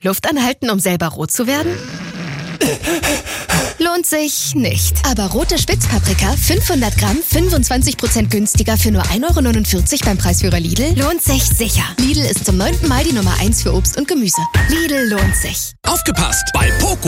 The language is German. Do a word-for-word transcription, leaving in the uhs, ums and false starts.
Luft anhalten, um selber rot zu werden? Lohnt sich nicht. Aber rote Spitzpaprika, fünfhundert Gramm, fünfundzwanzig Prozent günstiger für nur ein Euro neunundvierzig beim Preisführer Lidl, lohnt sich sicher. Lidl ist zum neunten Mal die Nummer eins für Obst und Gemüse. Lidl lohnt sich. Aufgepasst! Bei Poco